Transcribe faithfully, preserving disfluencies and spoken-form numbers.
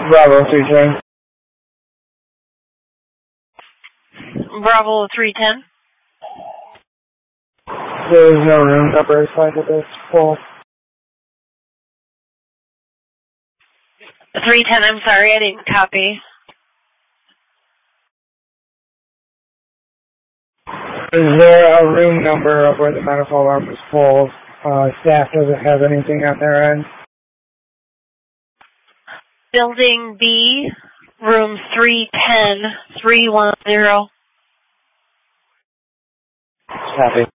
Bravo three ten. Bravo three ten. There is no room number assigned to this full. three ten, I'm sorry, I didn't copy. Is there a room number of where the medical alarm was full? Uh, staff doesn't have anything on their end. Building B, room three ten, three one zero. Copy.